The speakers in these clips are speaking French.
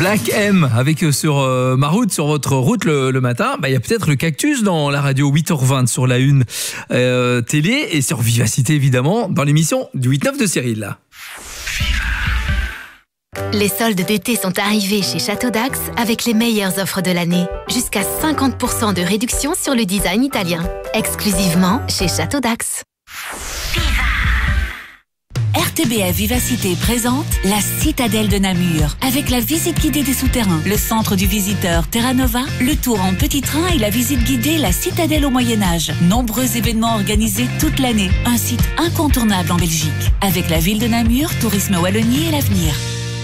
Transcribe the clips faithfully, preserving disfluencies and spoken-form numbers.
Black M avec euh, sur euh, ma route, sur votre route le, le matin. Bah, il y a peut-être le cactus dans la radio huit heures vingt sur la une euh, télé et sur Vivacité évidemment dans l'émission du huit neuf de Cyril. Là. Les soldes d'été sont arrivés chez Château d'Ax avec les meilleures offres de l'année. Jusqu'à cinquante pour cent de réduction sur le design italien. Exclusivement chez Château d'Ax. R T B F Vivacité présente la Citadelle de Namur avec la visite guidée des souterrains, le centre du visiteur Terra Nova, le tour en petit train et la visite guidée La Citadelle au Moyen-Âge. Nombreux événements organisés toute l'année. Un site incontournable en Belgique. Avec la ville de Namur, Tourisme Wallonie et l'avenir.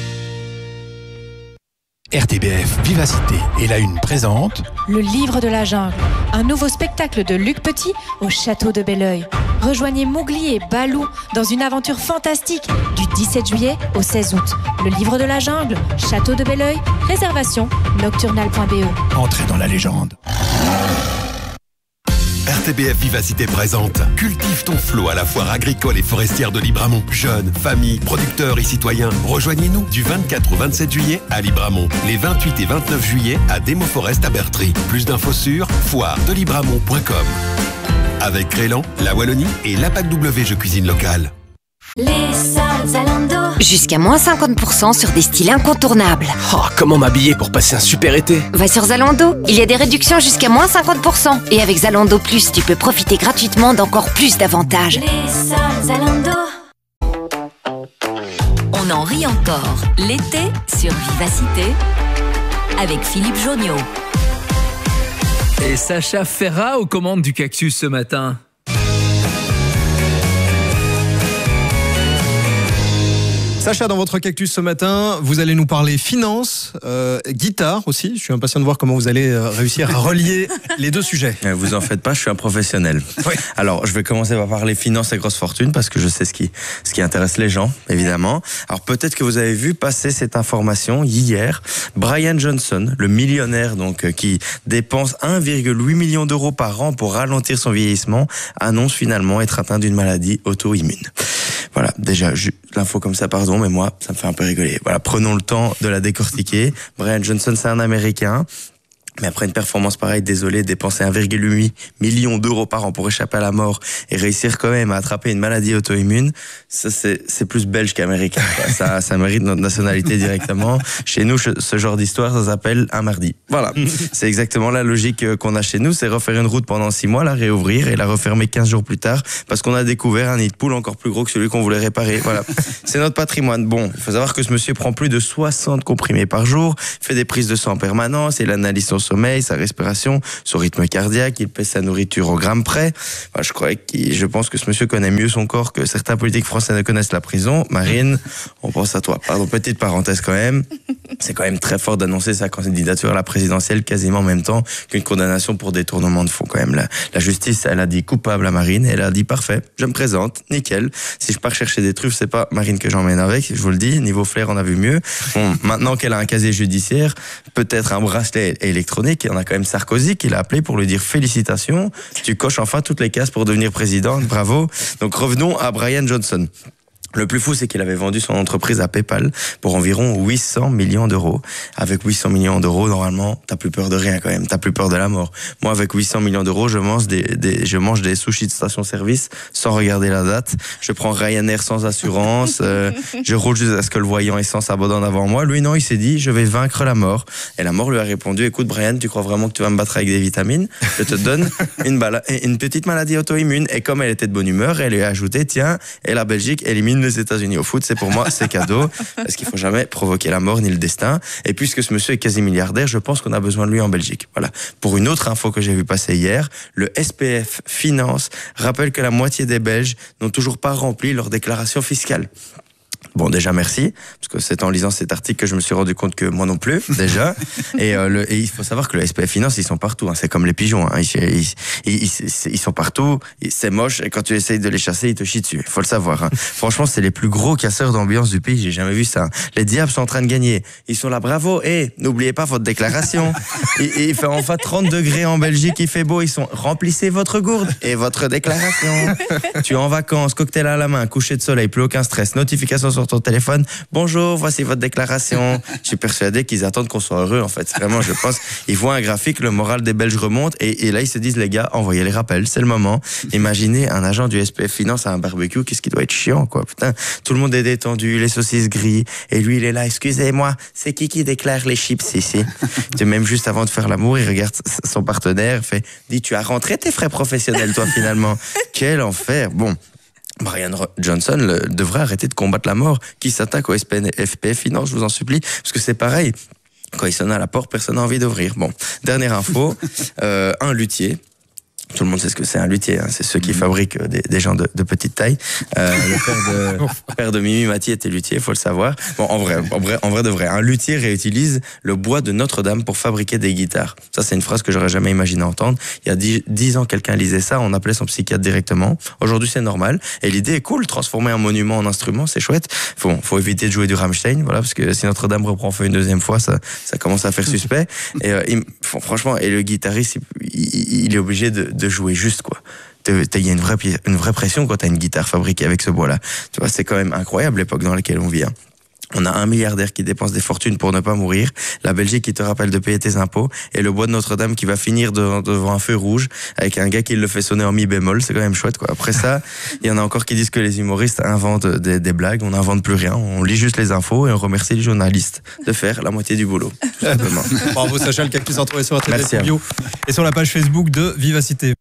R T B F Vivacité et la une présente Le Livre de la Jungle, un nouveau spectacle de Luc Petit au château de Belleuil. Rejoignez Mowgli et Balou dans une aventure fantastique du dix-sept juillet au seize août. Le Livre de la Jungle, château de Belleuil, réservation nocturnal point b e. Entrez dans la légende. R T B F Vivacité présente Cultive ton flot à la foire agricole et forestière de Libramont. Jeunes, familles, producteurs et citoyens, rejoignez-nous du vingt-quatre au vingt-sept juillet à Libramont. Les vingt-huit et vingt-neuf juillet à Demo Forest à Bertry. Plus d'infos sur foire de libramont point com. Avec Crélan, la Wallonie et l'A P A C W Jeux Cuisine Locale. Les soldes Zalando. Jusqu'à moins cinquante pour cent sur des styles incontournables. Oh, comment m'habiller pour passer un super été? Va sur Zalando, il y a des réductions jusqu'à moins cinquante pour cent. Et avec Zalando Plus, tu peux profiter gratuitement d'encore plus d'avantages. Les soldes Zalando. On en rit encore. L'été sur Vivacité avec Philippe Joniot. Et Sacha Ferrat aux commandes du cactus ce matin. Sacha, dans votre cactus ce matin, vous allez nous parler finance, euh, guitare aussi. Je suis impatient de voir comment vous allez euh, réussir à relier les deux sujets. Vous en faites pas, je suis un professionnel. Oui. Alors, je vais commencer par parler finance et grosse fortune parce que je sais ce qui, ce qui intéresse les gens, évidemment. Alors, peut-être que vous avez vu passer cette information hier. Brian Johnson, le millionnaire donc euh, qui dépense un virgule huit million d'euros par an pour ralentir son vieillissement, annonce finalement être atteint d'une maladie auto-immune. Voilà, déjà, l'info comme ça, pardon, mais moi, ça me fait un peu rigoler. Voilà, prenons le temps de la décortiquer. Brian Johnson, c'est un Américain. Mais après une performance pareille, désolé, dépenser un virgule huit million d'euros par an pour échapper à la mort et réussir quand même à attraper une maladie auto-immune, ça c'est, c'est plus belge qu'américain. ça, ça mérite notre nationalité directement. Chez nous, ce genre d'histoire, ça s'appelle un mardi. Voilà. C'est exactement la logique qu'on a chez nous, c'est refaire une route pendant six mois, la réouvrir et la refermer quinze jours plus tard parce qu'on a découvert un nid de poule encore plus gros que celui qu'on voulait réparer. Voilà. C'est notre patrimoine. Bon, il faut savoir que ce monsieur prend plus de soixante comprimés par jour, fait des prises de sang en permanence et l'analyse son sommeil, sa respiration, son rythme cardiaque, il pèse sa nourriture au gramme près. Enfin, je crois qu'il, je pense que ce monsieur connaît mieux son corps que certains politiques français ne connaissent la prison. Marine, on pense à toi. Pardon, petite parenthèse quand même. C'est quand même très fort d'annoncer sa candidature à la présidentielle quasiment en même temps qu'une condamnation pour détournement de fonds quand même. La, la justice, elle a dit coupable à Marine, elle a dit parfait, je me présente, nickel. Si je pars chercher des truffes, c'est pas Marine que j'emmène avec, je vous le dis, niveau flair, on a vu mieux. Bon, maintenant qu'elle a un casier judiciaire, peut-être un bracelet électronique, et on a quand même Sarkozy qui l'a appelé pour lui dire félicitations, tu coches enfin toutes les cases pour devenir président, bravo. Donc revenons à Brian Johnson. Le plus fou, c'est qu'il avait vendu son entreprise à PayPal pour environ huit cents millions d'euros. Avec huit cents millions d'euros, normalement, t'as plus peur de rien quand même. T'as plus peur de la mort. Moi, avec huit cents millions d'euros, je mange des, des, je mange des sushis de station-service sans regarder la date. Je prends Ryanair sans assurance. euh, je roule jusqu'à ce que le voyant essence abandonne avant moi. Lui, non, il s'est dit, je vais vaincre la mort. Et la mort lui a répondu, écoute, Brian, tu crois vraiment que tu vas me battre avec des vitamines? Je te donne une, bala- une petite maladie auto-immune. Et comme elle était de bonne humeur, elle lui a ajouté, tiens, et la Belgique élimine les États-Unis au foot, c'est pour moi, c'est cadeau, parce qu'il faut jamais provoquer la mort ni le destin. Et puisque ce monsieur est quasi milliardaire, je pense qu'on a besoin de lui en Belgique. Voilà. Pour une autre info que j'ai vu passer hier, le S P F Finance rappelle que la moitié des Belges n'ont toujours pas rempli leur déclaration fiscale. Bon, déjà, merci, parce que c'est en lisant cet article que je me suis rendu compte que moi non plus, déjà. Et, euh, le, et il faut savoir que le S P F Finance, ils sont partout. Hein, c'est comme les pigeons. Hein, ils, ils, ils, ils, ils sont partout. C'est moche. Et quand tu essayes de les chasser, ils te chient dessus. Il faut le savoir. Hein. Franchement, c'est les plus gros casseurs d'ambiance du pays. J'ai jamais vu ça. Les diables sont en train de gagner. Ils sont là, bravo. Et n'oubliez pas votre déclaration. il, il fait enfin trente degrés en Belgique. Il fait beau. Ils sont, remplissez votre gourde et votre déclaration. Tu es en vacances, cocktail à la main, coucher de soleil, plus aucun stress, notification sur sur ton téléphone. Bonjour, voici votre déclaration. Je suis persuadé qu'ils attendent qu'on soit heureux, en fait. Vraiment, je pense, ils voient un graphique, le moral des Belges remonte et, et là, ils se disent, les gars, envoyez les rappels, c'est le moment. Imaginez un agent du S P F Finance à un barbecue, qu'est-ce qui doit être chiant, quoi. Putain, tout le monde est détendu, les saucisses grillent et lui, il est là, excusez-moi, c'est qui qui déclare les chips ici? Et même juste avant de faire l'amour, il regarde son partenaire, fait, dis, tu as rentré tes frais professionnels, toi, finalement. Quel enfer. Bon. Brian Johnson le, devrait arrêter de combattre la mort. Qui s'attaque au S P F Finance, je vous en supplie, parce que c'est pareil. Quand il sonne à la porte, personne n'a envie d'ouvrir. Bon, dernière info, euh, un luthier. Tout le monde sait ce que c'est un luthier, hein. C'est ceux qui fabriquent des, des gens de, de petite taille. Euh, le père de, le père de Mimi Mati était luthier, faut le savoir. Bon, en vrai, en vrai, en vrai de vrai, un luthier réutilise le bois de Notre-Dame pour fabriquer des guitares. Ça, c'est une phrase que j'aurais jamais imaginé entendre. Il y a dix, dix ans, quelqu'un lisait ça, on appelait son psychiatre directement. Aujourd'hui, c'est normal. Et l'idée est cool, transformer un monument en instrument, c'est chouette. Faut, faut éviter de jouer du Rammstein, voilà, parce que si Notre-Dame reprend feu une deuxième fois, ça, ça commence à faire suspect. Et euh, il, franchement, et le guitariste, il, il est obligé de de jouer juste, quoi. Il y a une vraie, une vraie pression quand t'as une guitare fabriquée avec ce bois-là. Tu vois, c'est quand même incroyable l'époque dans laquelle on vit, hein. On a un milliardaire qui dépense des fortunes pour ne pas mourir, la Belgique qui te rappelle de payer tes impôts, et le bois de Notre-Dame qui va finir devant, devant un feu rouge avec un gars qui le fait sonner en mi bémol. C'est quand même chouette, quoi. Après ça, il y en a encore qui disent que les humoristes inventent des, des blagues. On n'invente plus rien. On lit juste les infos et on remercie les journalistes de faire la moitié du boulot. Bravo Sacha, le cactus à retrouver sur votre Merci bio et sur la page Facebook de Vivacité.